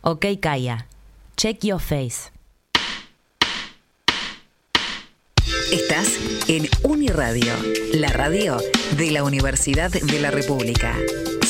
Ok, Kaya. Check your face. Estás en Uniradio, la radio de la Universidad de la República.